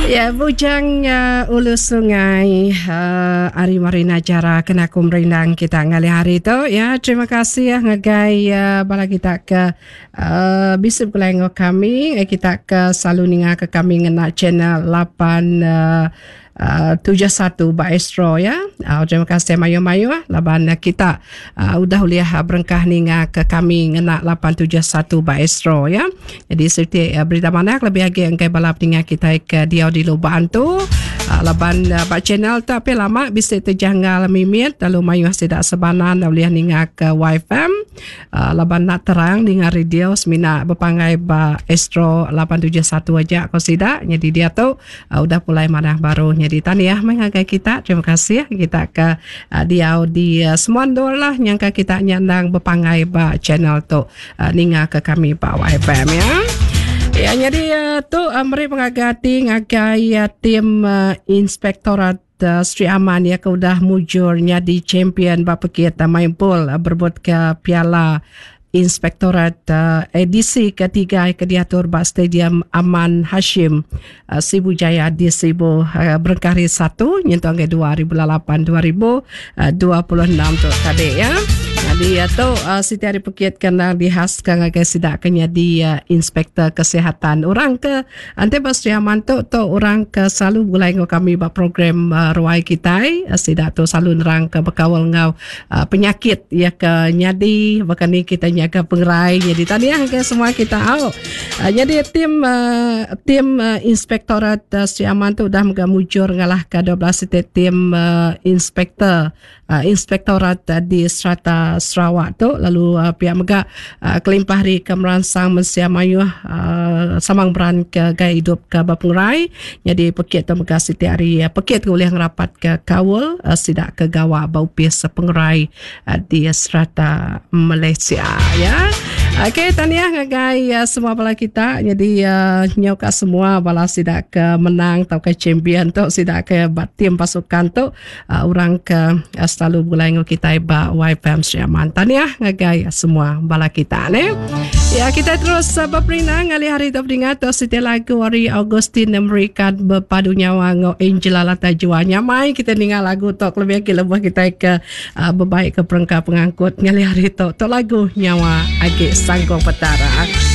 Ya, bujang ulu sungai Ari Marina Jara kena kumrindang kita ngali hari tu ya. Terima kasih ya ngagai bala kita ke bisip kelengo kami kita ke selalu ninga ke kami ngena channel 71 Ba Astro ya. Terima kasih mayu-mayu laban kita udah uliah berengkah ninga ke kami ngena 871 Ba Astro ya. Jadi serti berita mana lebih lagi angkai balap ninga kita ke dia di lubaan tu laban ba channel tapi lama bisa terjanggal mimit lalu mayu tidak sebanan uliah ninga ke YFM laban nak terang ninga radio semina berpangai Ba Astro 871 aja kau tidak. Jadi dia tu udah mulai mana baru. Jadi taniah mengagai kita. Terima kasih kita ke dia di semua lah yang kita nyandang berpangai Ba channel tu ninga ke kami Ba YFM ya. Ya, jadi tu mari pengagati ngagai tim Inspektorat Sri Aman ya ke udah mujurnya di champion Ba Pekit main pool berbut ke Piala Inspektorat edisi ketiga ke diatur Ba Stadium Aman Hashim Sibujaya di Sibu Berkari 1 nyentuh ke 2008-2026 tu tadi ya. Jadi tu Siti Ari Pekit kena dihaskan agak sidak kena di inspektor kesihatan orang ke ante Ba Sri Aman tu orang ke selalu mulai ngau kami ba program ruai kita sidak tu selalu nerang ke bekawal ngau penyakit ya ke nyadi bahkan ni kita nyaga pengerai. Jadi tadi ke semua kita tahu. Jadi tim Inspektorat Sri Aman tu dah mengamujur ngalah ke 12 tim Inspektorat di Strata Sarawak tu lalu pihak mega kelimpah hari ke merangsang Malaysia Mayu samang beran ke gaya hidup ke Bapengerai. Jadi Pekit tu mega Siti Ari Pekit boleh ngerapat ke Kawul sidak ke gawa Baupis Pengerai di Strata Malaysia ya. Okey, taniah ngagai semua bala kita. Jadi nyoka semua bala sidak ke menang atau ke champion tu sidak ke tim pasukan tu orang ke selalu bulai kita Ba YFM Sri Aman. Taniah ngagai semua bala kita ne. Ya, kita terus berperinang ngali hari tu peringat tu setiap lagu Ari Augustin memberikan berpadu nyawa ngo Angela Lata Juanya mai kita dengar lagu tu lebih lebih kita ke berbaik ke perangkat pengangkut ngali hari tu lagu nyawa agi Sanggong Petara.